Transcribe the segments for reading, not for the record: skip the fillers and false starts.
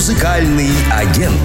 Музыкальный агент.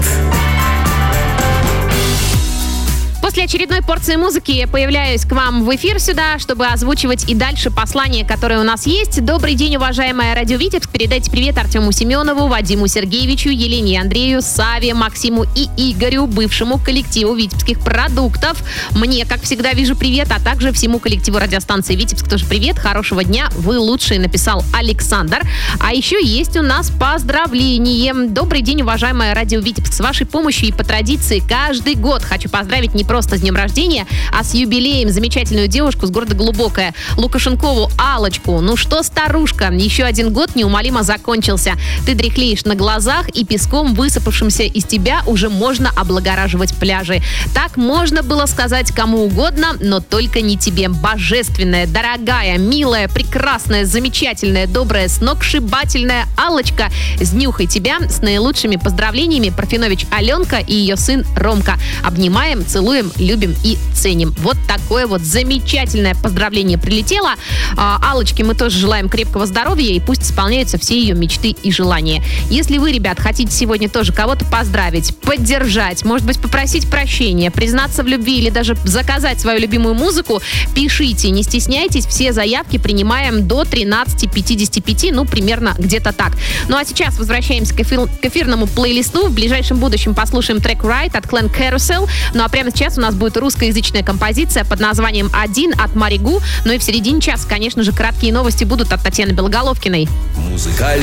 После очередной порции музыки я появляюсь к вам в эфир сюда, чтобы озвучивать и дальше послание, которое у нас есть. Добрый день, уважаемая Радио Витебск. Передайте привет Артему Семенову, Вадиму Сергеевичу, Елене Андрею, Саве, Максиму и Игорю, бывшему коллективу Витебских продуктов. Мне, как всегда, вижу привет, а также всему коллективу радиостанции Витебск тоже привет. Хорошего дня, вы лучшие, написал Александр. А еще есть у нас поздравление. Добрый день, уважаемая Радио Витебск. С вашей помощью и по традиции каждый год хочу поздравить не просто с днем рождения, а с юбилеем замечательную девушку с города Глубокое, Лукашенкову Аллочку. Ну что, старушка, еще один год неумолимо закончился. Ты дряхлеешь на глазах, и песком, высыпавшимся из тебя, уже можно облагораживать пляжи. Так можно было сказать кому угодно, но только не тебе. Божественная, дорогая, милая, прекрасная, замечательная, добрая, сногсшибательная Аллочка, сднюхай тебя. С наилучшими поздравлениями, Парфенович Аленка и ее сын Ромка. Обнимаем, целуем, любим и ценим. Вот такое вот замечательное поздравление прилетело. Аллочке мы тоже желаем крепкого здоровья, и пусть исполняются все ее мечты и желания. Если вы, ребят, хотите сегодня тоже кого-то поздравить, поддержать, может быть, попросить прощения, признаться в любви или даже заказать свою любимую музыку, пишите, не стесняйтесь, все заявки принимаем до 13:55, ну, примерно где-то так. Ну, а сейчас возвращаемся к эфирному плейлисту. В ближайшем будущем послушаем трек Right от Clan Carousel. Ну, а прямо сейчас у нас будет русскоязычная композиция под названием «Один» от Маригу. Ну и в середине часа, конечно же, краткие новости будут от Татьяны Белоголовкиной. Музыкальный